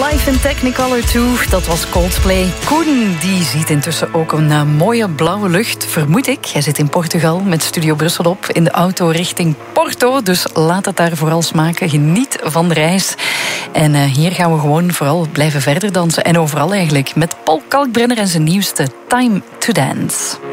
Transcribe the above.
Live in Technicolor 2, dat was Coldplay. Koen, die ziet intussen ook een mooie blauwe lucht, vermoed ik. Hij zit in Portugal met Studio Brussel op in de auto richting Porto. Dus laat het daar vooral smaken. Geniet van de reis. En hier gaan we gewoon vooral blijven verder dansen. En overal eigenlijk met Paul Kalkbrenner en zijn nieuwste Time to Dance.